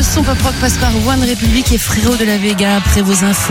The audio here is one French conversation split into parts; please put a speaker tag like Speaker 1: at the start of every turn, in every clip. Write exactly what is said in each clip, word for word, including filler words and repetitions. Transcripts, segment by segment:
Speaker 1: son pop rock passe par One Republic et Frérot de la Vega après vos infos.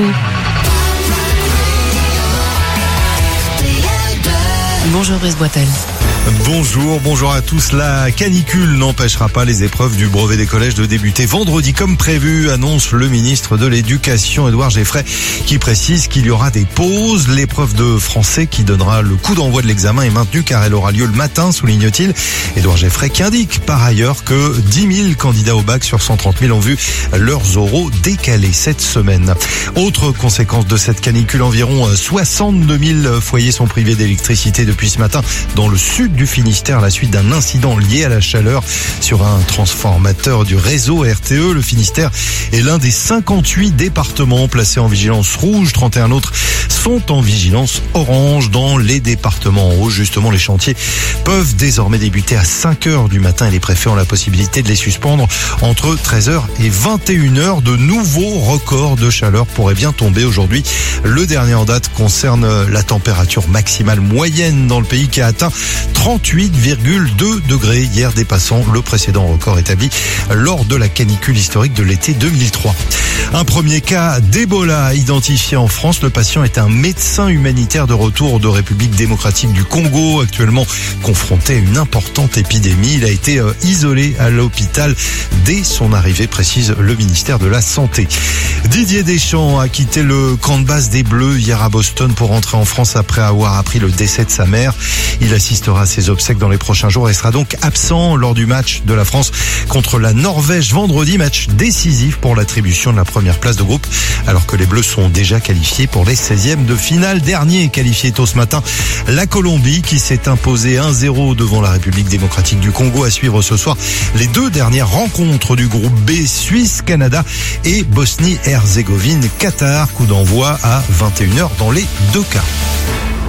Speaker 1: Bonjour Brice Boitel.
Speaker 2: Bonjour, bonjour à tous. La canicule n'empêchera pas les épreuves du brevet des collèges de débuter vendredi comme prévu, annonce le ministre de l'Éducation Édouard Geffray, qui précise qu'il y aura des pauses. L'épreuve de français qui donnera le coup d'envoi de l'examen est maintenue car elle aura lieu le matin, souligne-t-il. Édouard Geffray qui indique par ailleurs que dix mille candidats au bac sur cent trente mille ont vu leurs oraux décalés cette semaine. Autre conséquence de cette canicule, environ soixante-deux mille foyers sont privés d'électricité depuis ce matin dans le sud du Finistère à la suite d'un incident lié à la chaleur sur un transformateur du réseau R T E. Le Finistère est l'un des cinquante-huit départements placés en vigilance rouge. trente et un autres sont en vigilance orange. Dans les départements en rouge, justement, les chantiers peuvent désormais débuter à cinq heures du matin et les préfets ont la possibilité de les suspendre entre treize heures et vingt et une heures. De nouveaux records de chaleur pourraient bien tomber aujourd'hui. Le dernier en date concerne la température maximale moyenne dans le pays qui a atteint trente-huit virgule deux degrés hier, dépassant le précédent record établi lors de la canicule historique de l'été deux mille trois. Un premier cas d'Ebola identifié en France. Le patient est un médecin humanitaire de retour de République démocratique du Congo, actuellement confronté à une importante épidémie. Il a été isolé à l'hôpital dès son arrivée, précise le ministère de la Santé. Didier Deschamps a quitté le camp de base des Bleus hier à Boston pour rentrer en France après avoir appris le décès de sa mère. Il assistera à ses obsèques dans les prochains jours et sera donc absent lors du match de la France contre la Norvège vendredi, match décisif pour l'attribution de la première place de groupe, alors que les Bleus sont déjà qualifiés pour les seizièmes de finale. Dernier qualifié tôt ce matin, la Colombie qui s'est imposée un zéro devant la République démocratique du Congo. À suivre ce soir les deux dernières rencontres du groupe B, Suisse, Canada et Bosnie-Herzégovine, Qatar. Coup d'envoi à vingt et une heures dans les deux cas.